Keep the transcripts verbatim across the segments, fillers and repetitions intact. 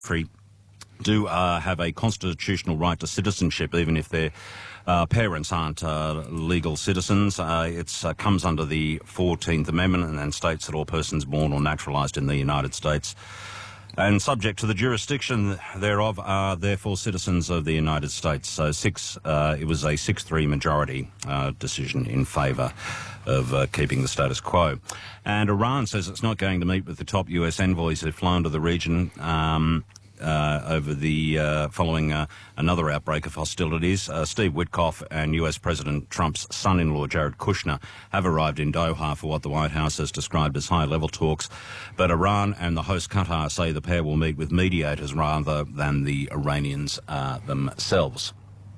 country do uh, have a constitutional right to citizenship, even if their uh, parents aren't uh, legal citizens. Uh, it uh, comes under the fourteenth Amendment and, and states that all persons born or naturalised in the United States and subject to the jurisdiction thereof are therefore citizens of the United States. So six, uh, it was a six three majority uh, decision in favour of uh, keeping the status quo. And Iran says it's not going to meet with the top U S envoys who've flown to the region um, uh, over the uh, following uh, another outbreak of hostilities. Uh, Steve Witkoff and U S President Trump's son-in-law Jared Kushner have arrived in Doha for what the White House has described as high-level talks. But Iran and the host Qatar say the pair will meet with mediators rather than the Iranians uh, themselves.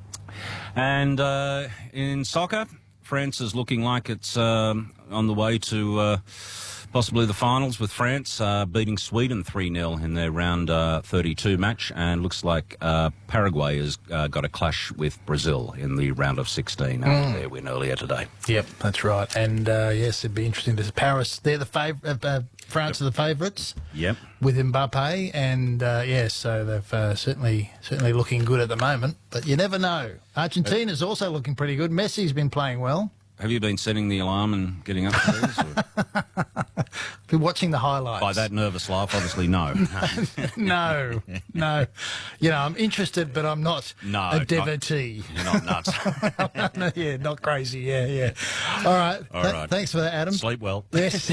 And uh, in soccer, France is looking like it's um, on the way to uh, possibly the finals, with France uh, beating Sweden three nil in their round uh, thirty-two match, and looks like uh, Paraguay has uh, got a clash with Brazil in the round of sixteen mm. after their win earlier today. Yep, that's right. And uh, yes, it'd be interesting to see Paris. They're the favourite. Uh, France yep. are the favourites. Yep. With Mbappe, and uh, yes, so they've uh, certainly certainly looking good at the moment. But you never know. Argentina's also looking pretty good. Messi's been playing well. Have you been setting the alarm and getting upstairs? Or? Been watching the highlights. By that nervous laugh, obviously no. no, no. You know, I'm interested, but I'm not no, a devotee. Not, you're not nuts. Yeah, not crazy. Yeah, yeah. All right. All Th- right. Thanks for that, Adam. Sleep well. Yes.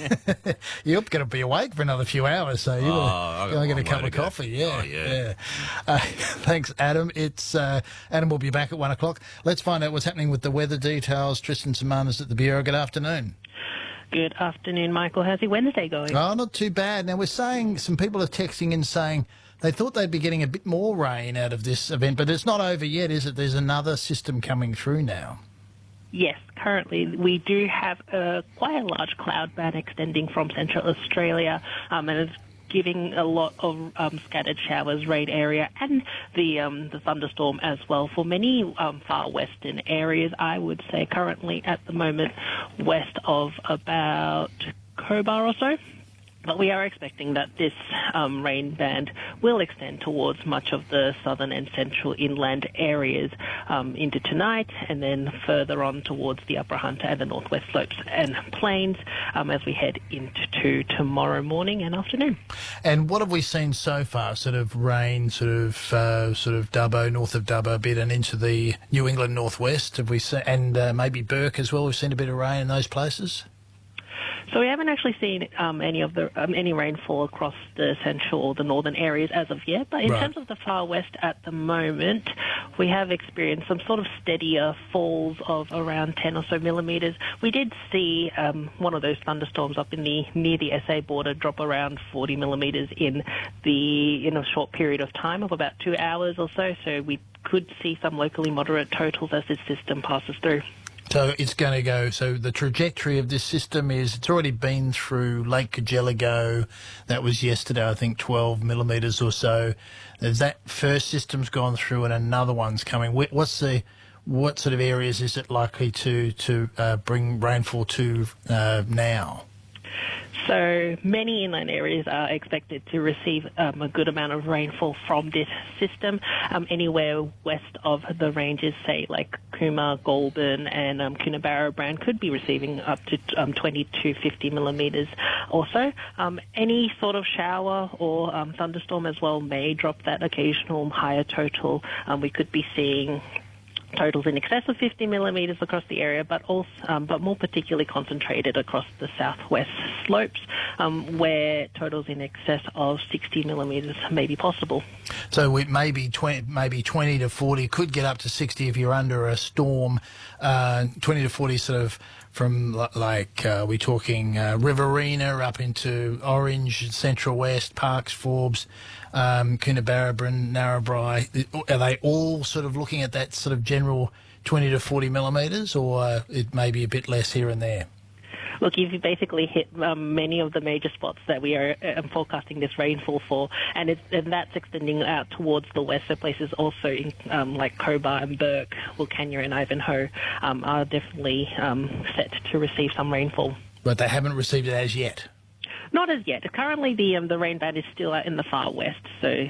You're going to be awake for another few hours, so you're oh, going to get a cup of coffee. Yeah, oh, yeah. yeah. Uh, thanks, Adam. It's uh, Adam will be back at one o'clock. Let's find out what's happening with the weather details. Tristan Samanas at the Bureau. Good afternoon. Good afternoon, Michael. How's your Wednesday going? Oh, not too bad. Now, we're saying, some people are texting in saying they thought they'd be getting a bit more rain out of this event, but it's not over yet, is it? There's another system coming through now. Yes, currently we do have a, quite a large cloud band extending from central Australia, um, and it's giving a lot of um, scattered showers, rain area, and the um, the thunderstorm as well for many um, far western areas. I would say currently at the moment west of about Cobar or so. But we are expecting that this um, rain band will extend towards much of the southern and central inland areas um, into tonight, and then further on towards the Upper Hunter and the northwest slopes and plains um, as we head into tomorrow morning and afternoon. And what have we seen so far? Sort of rain, sort of uh, sort of Dubbo, north of Dubbo a bit, and into the New England northwest. Have we seen, and uh, maybe Burke as well? We've seen a bit of rain in those places. So we haven't actually seen um, any of the um, any rainfall across the central or the northern areas as of yet. But in right. terms of the far west at the moment, we have experienced some sort of steadier falls of around ten or so millimetres. We did see um, one of those thunderstorms up in the near the S A border drop around forty millimetres in the in a short period of time of about two hours or so. So we could see some locally moderate totals as this system passes through. So it's going to go, so the trajectory of this system is, it's already been through Lake Cargelligo. That was yesterday, I think, twelve millimetres or so. As that first system's gone through and another one's coming. What's the, what sort of areas is it likely to, to uh, bring rainfall to uh, now? So many inland areas are expected to receive um, a good amount of rainfall from this system. Um, anywhere west of the ranges, say like Cooma, Goulburn and um, Coonabarabran, could be receiving up to um, twenty to fifty millimetres or so. Um, any sort of shower or um, thunderstorm as well may drop that occasional higher total. Um, we could be seeing totals in excess of fifty millimetres across the area, but also, um, but more particularly concentrated across the southwest slopes, um, where totals in excess of sixty millimetres may be possible. So it may be twenty, maybe twenty to forty, could get up to sixty if you're under a storm. Uh, twenty to forty, sort of from like uh, we're talking uh, Riverina up into Orange, Central West, Parks, Forbes, um, Coonabarabran, Narrabri. Are they all sort of looking at that sort of general twenty to forty millimetres, or uh, it may be a bit less here and there? Look, you've basically hit um, many of the major spots that we are um, forecasting this rainfall for, and, it's, and that's extending out towards the west. So places also in, um, like Cobar and Burke, Wilcannia and Ivanhoe um, are definitely um, set to receive some rainfall. But they haven't received it as yet? Not as yet. Currently, the um, the rain ban is still out in the far west, so